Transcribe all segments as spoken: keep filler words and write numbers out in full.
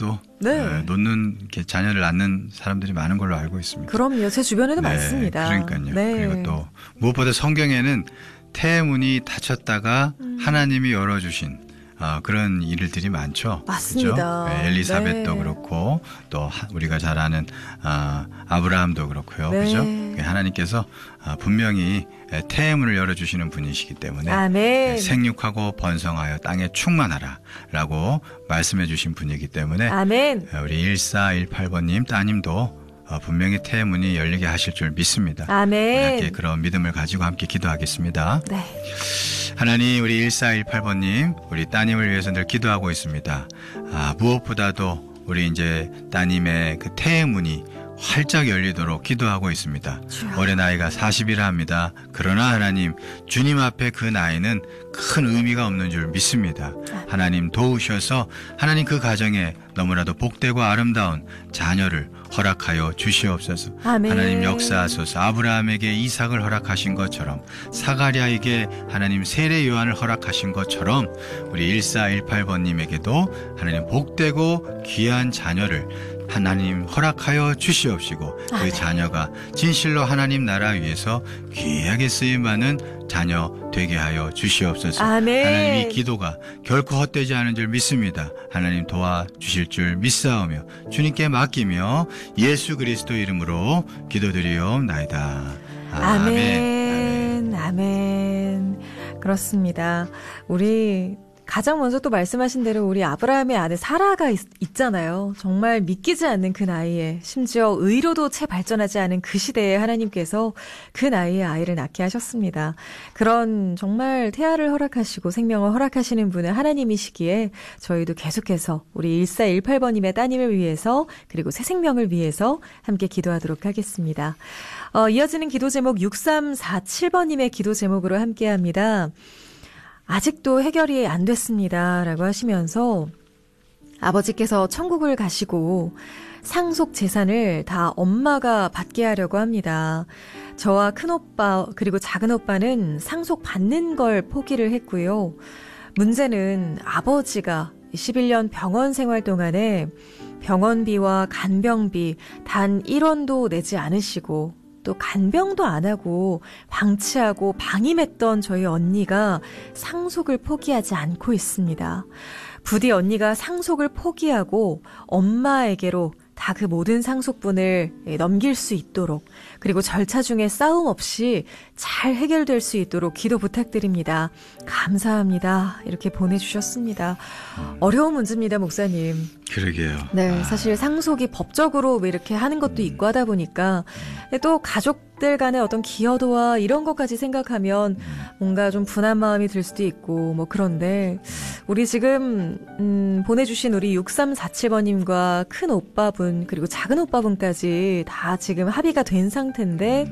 부어도 네. 에, 놓는 이렇게 자녀를 낳는 사람들이 많은 걸로 알고 있습니다. 그럼요. 제 주변에도 네, 많습니다. 그러니까요. 네. 그리고 또 무엇보다 성경에는 태문이 닫혔다가 음. 하나님이 열어주신 어, 그런 일들이 많죠. 맞습니다. 네, 엘리사벳도 네. 그렇고 또 하, 우리가 잘 아는 어, 아브라함도 그렇고요. 네. 그죠? 하나님께서 어, 분명히 태문을 열어주시는 분이시기 때문에 아멘. 생육하고 번성하여 땅에 충만하라 라고 말씀해 주신 분이기 때문에 아멘. 우리 일사일팔 번님 따님도 어, 분명히 태문이 열리게 하실 줄 믿습니다. 아멘. 함께 그런 믿음을 가지고 함께 기도하겠습니다. 네. 하나님, 우리 일사일팔 번님 우리 따님을 위해서 늘 기도하고 있습니다. 아, 무엇보다도 우리 이제 따님의 그 태문이 활짝 열리도록 기도하고 있습니다. 주여. 올해 나이가 사십이라 합니다. 그러나 하나님, 주님 앞에 그 나이는 큰 의미가 없는 줄 믿습니다. 하나님 도우셔서 하나님 그 가정에 너무나도 복되고 아름다운 자녀를 허락하여 주시옵소서. 아멘. 하나님 역사하소서. 아브라함에게 이삭을 허락하신 것처럼 사가랴에게 하나님 세례 요한을 허락하신 것처럼 우리 일사일팔 번님에게도 하나님 복되고 귀한 자녀를 하나님 허락하여 주시옵시고 그 아멘. 자녀가 진실로 하나님 나라 위에서 귀하게 쓰임받는 자녀 되게 하여 주시옵소서. 아멘. 하나님 이 기도가 결코 헛되지 않은 줄 믿습니다. 하나님 도와주실 줄 믿사오며 주님께 맡기며 예수 그리스도 이름으로 기도드리옵나이다. 아멘. 아멘. 아멘. 그렇습니다. 우리 가장 먼저 또 말씀하신 대로 우리 아브라함의 아내 사라가 있, 있잖아요. 정말 믿기지 않는 그 나이에 심지어 의로도 채 발전하지 않은 그 시대에 하나님께서 그 나이에 아이를 낳게 하셨습니다. 그런 정말 태아를 허락하시고 생명을 허락하시는 분은 하나님이시기에 저희도 계속해서 우리 일사일팔 번님의 따님을 위해서 그리고 새 생명을 위해서 함께 기도하도록 하겠습니다. 어, 이어지는 기도 제목 육삼사칠 번님의 기도 제목으로 함께합니다. 아직도 해결이 안 됐습니다. 라고 하시면서 아버지께서 천국을 가시고 상속 재산을 다 엄마가 받게 하려고 합니다. 저와 큰오빠 그리고 작은오빠는 상속 받는 걸 포기를 했고요. 문제는 아버지가 십일 년 병원 생활 동안에 병원비와 간병비 단 일 원도 내지 않으시고 또 간병도 안 하고 방치하고 방임했던 저희 언니가 상속을 포기하지 않고 있습니다. 부디 언니가 상속을 포기하고 엄마에게로 다 그 모든 상속분을 넘길 수 있도록 그리고 절차 중에 싸움 없이 잘 해결될 수 있도록 기도 부탁드립니다. 감사합니다. 이렇게 보내주셨습니다. 어려운 문제입니다, 목사님. 그러게요. 네, 아. 사실 상속이 법적으로 왜 이렇게 하는 것도 있고 하다 보니까 또 가족들 간의 어떤 기여도와 이런 것까지 생각하면 뭔가 좀 분한 마음이 들 수도 있고 뭐 그런데 우리 지금 음, 보내주신 우리 육삼사칠 번님과 큰 오빠분 그리고 작은 오빠분까지 다 지금 합의가 된 상태인데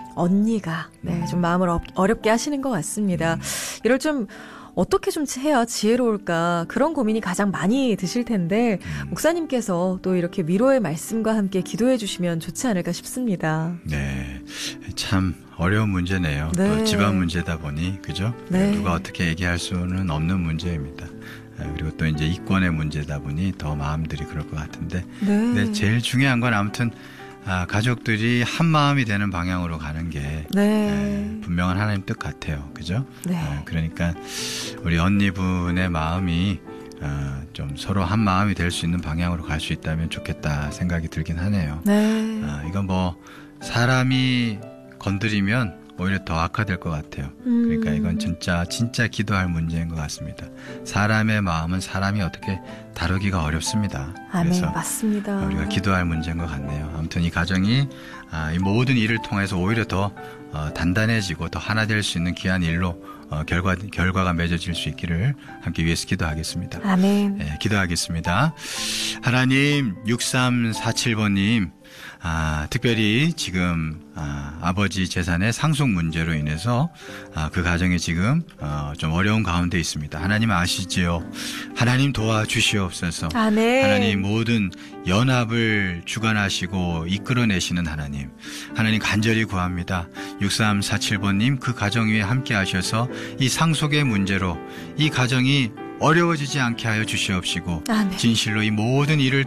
언니가 네, 좀 마음을 어, 어렵게 하시는 것 같습니다. 이럴 좀 어떻게 좀 해야 지혜로울까 그런 고민이 가장 많이 드실 텐데 목사님께서 또 이렇게 위로의 말씀과 함께 기도해 주시면 좋지 않을까 싶습니다. 네, 참 어려운 문제네요. 네. 또 집안 문제다 보니 그죠? 네. 누가 어떻게 얘기할 수는 없는 문제입니다. 그리고 또 이제 이권의 문제다 보니 더 마음들이 그럴 것 같은데. 네. 근데 제일 중요한 건 아무튼 아, 가족들이 한 마음이 되는 방향으로 가는 게 네. 에, 분명한 하나님 뜻 같아요. 그죠? 네. 에, 그러니까 우리 언니분의 마음이 어, 좀 서로 한 마음이 될 수 있는 방향으로 갈 수 있다면 좋겠다 생각이 들긴 하네요. 네. 아, 이건 뭐 사람이 건드리면 오히려 더 악화될 것 같아요. 음. 그러니까 이건 진짜 진짜 기도할 문제인 것 같습니다. 사람의 마음은 사람이 어떻게 다루기가 어렵습니다. 아멘. 그래서 맞습니다. 우리가 기도할 문제인 것 같네요. 아무튼 이 가정이 아, 이 모든 일을 통해서 오히려 더 어, 단단해지고 더 하나 될 수 있는 귀한 일로 어, 결과, 결과가 맺어질 수 있기를 함께 위해서 기도하겠습니다. 아멘. 네, 기도하겠습니다. 하나님, 육삼사칠 번님, 아, 특별히 지금 아, 아버지 재산의 상속 문제로 인해서 아, 그 가정이 지금 어, 좀 어려운 가운데 있습니다. 하나님 아시지요? 하나님 도와주시옵소서. 아멘. 하나님 모든 연합을 주관하시고 이끌어내시는 하나님, 하나님 간절히 구합니다. 육삼사칠 번님 그 가정 위에 함께 하셔서 이 상속의 문제로 이 가정이 어려워지지 않게 하여 주시옵시고 아멘. 진실로 이 모든 일을